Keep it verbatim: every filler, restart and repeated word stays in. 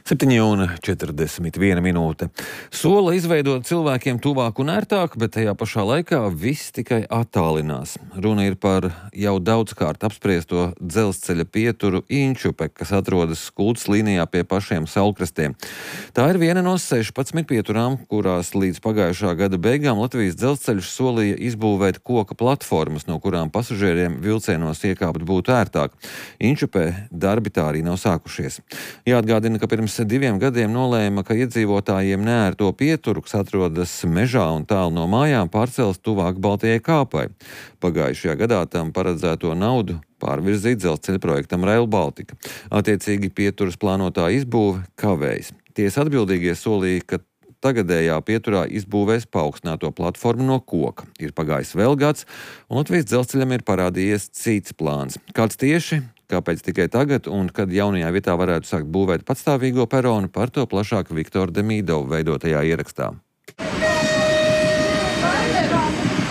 septiņi un četrdesmit viena minūte. Sola izveidot cilvēkiem tuvāk un ērtāk, bet tajā pašā laikā viss tikai attālinās. Runa ir par jau daudzkārt apspriesto dzelzceļa pieturu Inčupe, kas atrodas Kultas līnijā pie pašiem Saulkrastiem. Tā ir viena no sešpadsmit pieturām, kurās līdz pagājušā gada beigām Latvijas dzelzceļš solīja izbūvēt koka platformas, no kurām pasažieriem vilcienos iekāpt būtu ērtāk. Inčupē darbi tā arī nav sākušies. Jāatgādina, ka pirms diviem gadiem nolēma, ka iedzīvotājiem neērto pieturu, kas atrodas mežā un tālu no mājām, pārcels tuvāk Baltijai kāpai. Pagājušajā gadā tam paredzēto naudu pārvirzīt dzelzceļa projektam Rail Baltica. Attiecīgi pieturas plānotā izbūve kavējas. Tiesa atbildīgie solīja, ka tagadējā pieturā izbūvēs paaugstināto platformu no koka. Ir pagājis vēl gads, un Latvijas dzelzceļam ir parādījies cits plāns. Kāds tieši, kāpēc tikai tagad un kad jaunajā vietā varētu sākt būvēt patstāvīgo peronu, par to plašāk Viktora Demīdova veidotajā ierakstā.